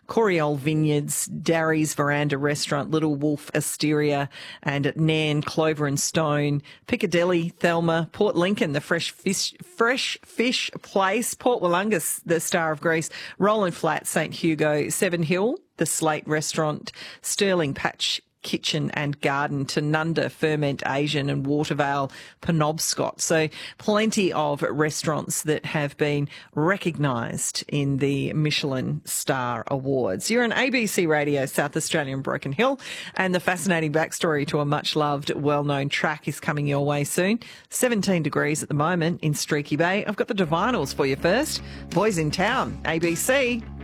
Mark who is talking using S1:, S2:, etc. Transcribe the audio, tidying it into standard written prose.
S1: Coriol Vineyards, Darry's Veranda Restaurant, Little Wolf Asteria, and at Nairn, Clover and Stone, Piccadilly, Thelma, Port Lincoln, the Fresh Fish Place, Port Wollonga, the Star of Greece, Roland Flat, St Hugo, Seven Hill, the Slate Restaurant, Stirling Patch Kitchen and Garden, Tanunda, Ferment Asian, and Watervale, Penobscot. So plenty of restaurants that have been recognised in the Michelin Star Awards. You're on ABC Radio South Australian Broken Hill, and the fascinating backstory to a much-loved, well-known track is coming your way soon. 17 degrees at the moment in Streaky Bay. I've got the Divinals for you first. Boys in Town, ABC.